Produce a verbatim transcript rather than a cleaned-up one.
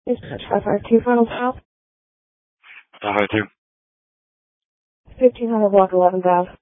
Dispatch five five two, final south. five five two. fifteen hundred block eleven thousand.